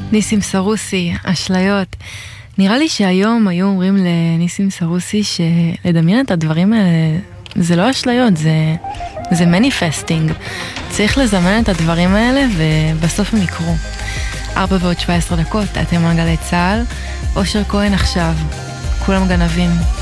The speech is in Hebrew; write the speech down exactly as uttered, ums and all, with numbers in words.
ניסים סרוסי, אשליות. נראה לי שהיום היו אומרים לניסים סרוסי שלדמיין את הדברים האלה זה לא אשליות, זה, זה מניפסטינג. צריך לזמן את הדברים האלה ובסוף הם יקרו. ארבע ועוד שבע עשרה דקות, אתם על גלי צהל, אושר כהן עכשיו, כולם גנבים.